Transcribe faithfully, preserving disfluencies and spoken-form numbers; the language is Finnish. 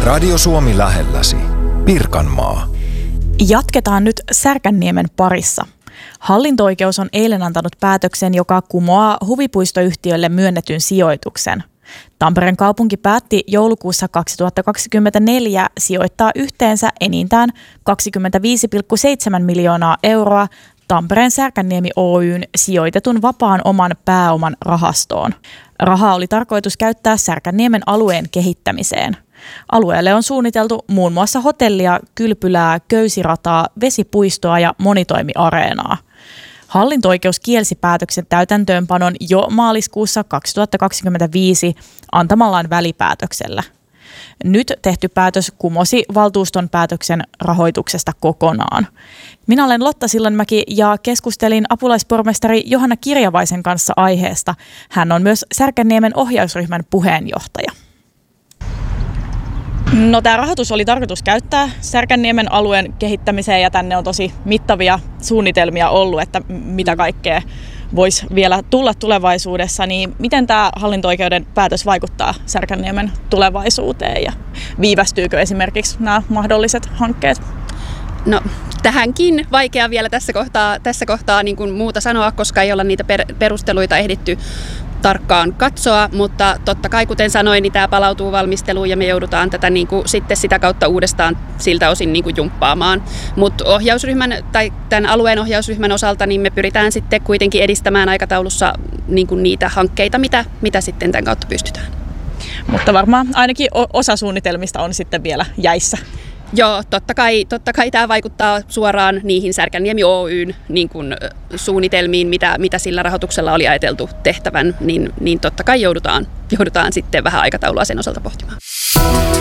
Radio Suomi lähelläsi. Pirkanmaa. Jatketaan nyt Särkänniemen parissa. Hallinto-oikeus on eilen antanut päätöksen, joka kumoaa huvipuistoyhtiölle myönnetyn sijoituksen. Tampereen kaupunki päätti joulukuussa kaksituhattakaksikymmentäneljä sijoittaa yhteensä enintään kaksikymmentäviisi pilkku seitsemän miljoonaa euroa Tampereen Särkänniemi Oy:n sijoitetun vapaan oman pääoman rahastoon. Rahaa oli tarkoitus käyttää Särkänniemen alueen kehittämiseen. Alueelle on suunniteltu muun muassa hotellia, kylpylää, köysirataa, vesipuistoa ja monitoimiareenaa. Hallinto-oikeus kielsi päätöksen täytäntöönpanon jo maaliskuussa kaksituhattakaksikymmentäviisi antamallaan välipäätöksellä. Nyt tehty päätös kumosi valtuuston päätöksen rahoituksesta kokonaan. Minä olen Lotta Sillanmäki ja keskustelin apulaispormestari Johanna Kirjavaisen kanssa aiheesta. Hän on myös Särkänniemen ohjausryhmän puheenjohtaja. No, tämä rahoitus oli tarkoitus käyttää Särkänniemen alueen kehittämiseen ja tänne on tosi mittavia suunnitelmia ollut, että mitä kaikkea voisi vielä tulla tulevaisuudessa. Niin miten tämä hallinto-oikeuden päätös vaikuttaa Särkänniemen tulevaisuuteen ja viivästyykö esimerkiksi nämä mahdolliset hankkeet? No, tähänkin vaikea vielä tässä kohtaa, tässä kohtaa niin kuin muuta sanoa, koska ei olla niitä per, perusteluita ehditty tarkkaan katsoa, mutta totta kai kuten sanoin, niin tämä palautuu valmisteluun ja me joudutaan tätä niin kuin sitten sitä kautta uudestaan siltä osin niin kuin jumppaamaan. Mutta ohjausryhmän tai tämän alueen ohjausryhmän osalta niin me pyritään sitten kuitenkin edistämään aikataulussa niin kuin niitä hankkeita, mitä, mitä sitten tämän kautta pystytään. Mutta varmaan ainakin osa suunnitelmista on sitten vielä jäissä. Joo, totta kai, totta kai tämä vaikuttaa suoraan niihin Särkänniemi Oy:n niin kuin suunnitelmiin, mitä, mitä sillä rahoituksella oli ajateltu tehtävän, niin, niin totta kai joudutaan, joudutaan sitten vähän aikataulua sen osalta pohtimaan.